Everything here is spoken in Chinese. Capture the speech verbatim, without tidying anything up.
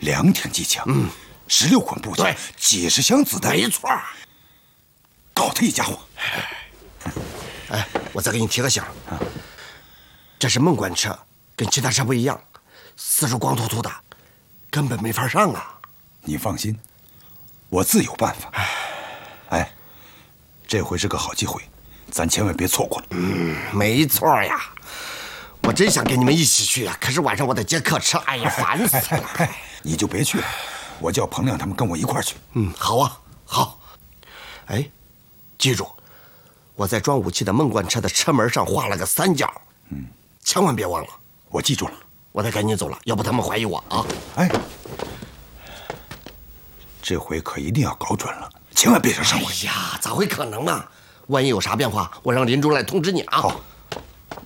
两挺机枪，嗯，十六捆步枪， 对， 几十箱子弹， 没错。 搞他一家伙。 哎，我再给你提个醒，啊，这是孟关车，跟其他车不一样，四处光秃秃的，根本没法上啊。 你放心，我自有办法。哎，这回是个好机会，咱千万别错过了。 嗯，没错呀。我真想跟你们一起去呀，可是晚上我得接客车，哎呀，烦死了。 你就别去了，我叫彭亮他们跟我一块儿去。 嗯，好啊，好。哎，记住，我在装武器的孟关车的车门上画了个三角，嗯，千万别忘了。 我记住了。 我得赶紧走了，要不他们怀疑我啊。 哎，这回可一定要搞准了，千万别惹上我。 哎呀，咋会可能呢？万一有啥变化，我让林中来通知你啊。 好。